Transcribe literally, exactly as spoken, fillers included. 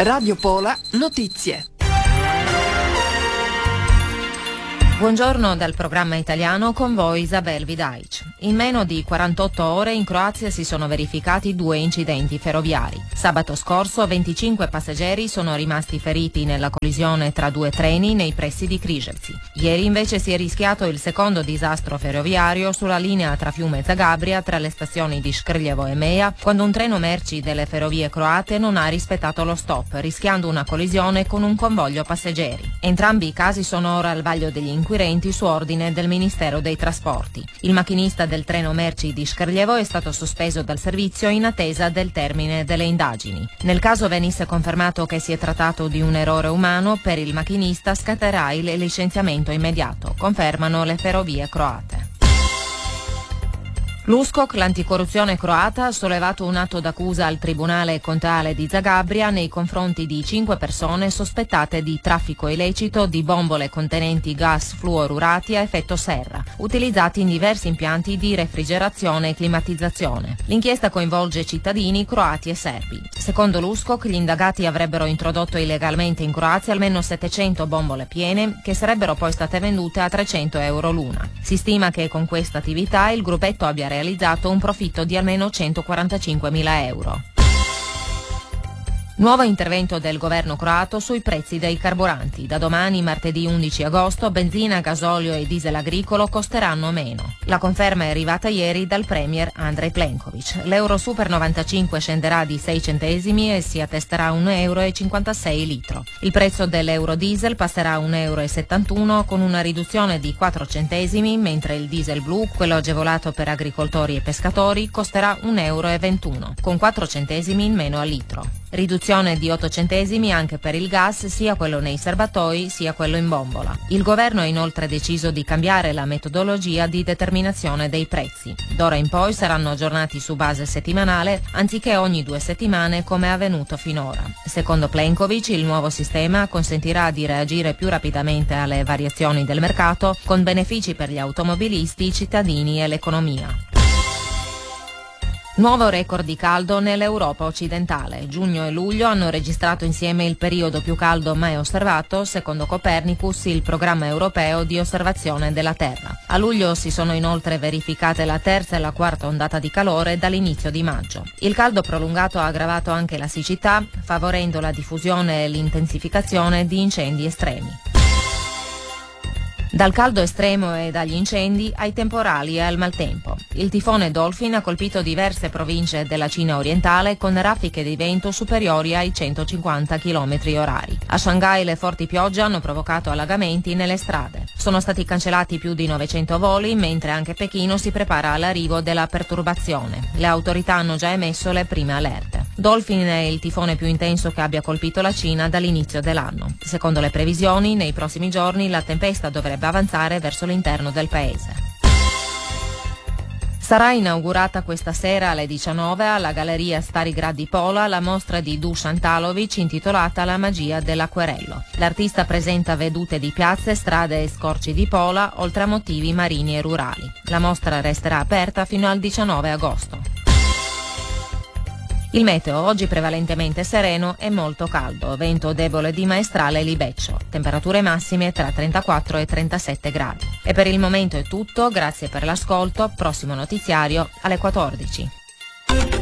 Radio Pola Notizie. Buongiorno dal programma italiano, con voi Isabel Vidaic. In meno di quarantotto ore in Croazia si sono verificati due incidenti ferroviari. Sabato scorso venticinque passeggeri sono rimasti feriti nella collisione tra due treni nei pressi di Križevci. Ieri invece si è rischiato il secondo disastro ferroviario sulla linea tra Fiume e Zagabria tra le stazioni di Škrljevo e Meja, quando un treno merci delle ferrovie croate non ha rispettato lo stop, rischiando una collisione con un convoglio passeggeri. Entrambi i casi sono ora al vaglio degli inquirenti su ordine del Ministero dei Trasporti. Il macchinista del treno merci di Škrljevo è stato sospeso dal servizio in attesa del termine delle indagini. Nel caso venisse confermato che si è trattato di un errore umano, per il macchinista scatterà il licenziamento immediato, confermano le ferrovie croate. L'U S C O C, l'anticorruzione croata, ha sollevato un atto d'accusa al Tribunale Contale di Zagabria nei confronti di cinque persone sospettate di traffico illecito di bombole contenenti gas fluorurati a effetto serra, utilizzati in diversi impianti di refrigerazione e climatizzazione. L'inchiesta coinvolge cittadini croati e serbi. Secondo l'U S C O C, gli indagati avrebbero introdotto illegalmente in Croazia almeno settecento bombole piene, che sarebbero poi state vendute a trecento euro l'una. Si stima che con questa attività il gruppetto abbia realizzato un profitto di almeno centoquarantacinquemila euro. Nuovo intervento del governo croato sui prezzi dei carburanti. Da domani, martedì undici agosto, benzina, gasolio e diesel agricolo costeranno meno. La conferma è arrivata ieri dal premier Andrej Plenković. L'euro super novantacinque scenderà di sei centesimi e si attesterà a un euro e cinquantasei litro. Il prezzo dell'euro diesel passerà a un euro e settantuno con una riduzione di quattro centesimi, mentre il diesel blu, quello agevolato per agricoltori e pescatori, costerà un euro e ventuno, con quattro centesimi in meno a litro. Riduzione di otto centesimi anche per il gas, sia quello nei serbatoi sia quello in bombola. Il governo ha inoltre deciso di cambiare la metodologia di determinazione dei prezzi. D'ora in poi saranno aggiornati su base settimanale anziché ogni due settimane come è avvenuto finora. Secondo Plenković, il nuovo sistema consentirà di reagire più rapidamente alle variazioni del mercato, con benefici per gli automobilisti, i cittadini e l'economia. Nuovo record di caldo nell'Europa occidentale. Giugno e luglio hanno registrato insieme il periodo più caldo mai osservato, secondo Copernicus, il programma europeo di osservazione della Terra. A luglio si sono inoltre verificate la terza e la quarta ondata di calore dall'inizio di maggio. Il caldo prolungato ha aggravato anche la siccità, favorendo la diffusione e l'intensificazione di incendi estremi. Dal caldo estremo e dagli incendi ai temporali e al maltempo. Il tifone Dolphin ha colpito diverse province della Cina orientale con raffiche di vento superiori ai centocinquanta chilometri orari. A Shanghai le forti piogge hanno provocato allagamenti nelle strade. Sono stati cancellati più di novecento voli, mentre anche Pechino si prepara all'arrivo della perturbazione. Le autorità hanno già emesso le prime allerte. Dolphin è il tifone più intenso che abbia colpito la Cina dall'inizio dell'anno. Secondo le previsioni, nei prossimi giorni la tempesta dovrebbe avanzare verso l'interno del paese. Sarà inaugurata questa sera alle diciannove alla Galleria Starigrad di Pola la mostra di Dusan Talović intitolata La magia dell'acquerello. L'artista presenta vedute di piazze, strade e scorci di Pola, oltre a motivi marini e rurali. La mostra resterà aperta fino al diciannove agosto. Il meteo oggi prevalentemente sereno e molto caldo, vento debole di maestrale libeccio, temperature massime tra trentaquattro e trentasette gradi. E per il momento è tutto, grazie per l'ascolto, prossimo notiziario alle quattordici.